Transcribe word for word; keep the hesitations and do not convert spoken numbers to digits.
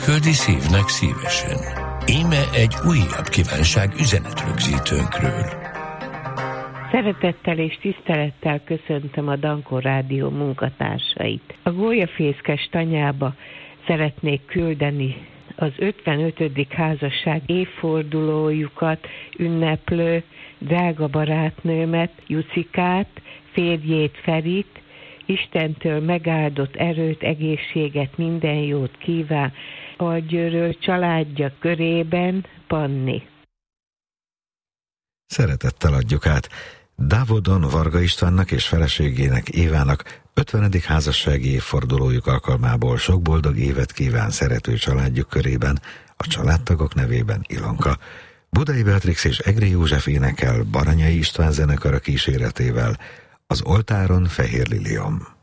küldi szívnek szívesen. Íme egy újabb kívánság üzenetrögzítőnkről. Szeretettel és tisztelettel köszöntöm a Dankor Rádió munkatársait. A gólyafészkes tanyába szeretnék küldeni az ötvenötödik házasság évfordulójukat ünneplő drága barátnőmet, Jucikát, férjét, Ferit, Istentől megáldott erőt, egészséget, minden jót kíván, Algyőről családja körében, Panni. Szeretettel adjuk át Dávodon Varga Istvánnak és feleségének Évának ötvenedik házassági évfordulójuk alkalmából sok boldog évet kíván szerető családjuk körében, a családtagok nevében Ilonka. Budai Beatrix és Egri József énekel Baranyai István zenekara kíséretével, az oltáron Fehér Liliom.